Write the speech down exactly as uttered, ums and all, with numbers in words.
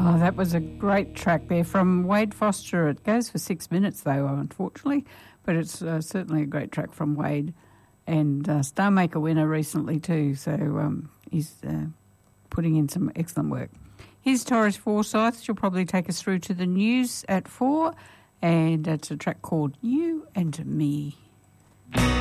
Oh, that was a great track there from Wade Foster. It goes for six minutes, though, unfortunately, but it's uh, certainly a great track from Wade. And uh, Star Maker winner recently too, so um, he's uh, putting in some excellent work. Here's Taurus Forsyth. She'll probably take us through to the news at four, and it's a track called You and Me.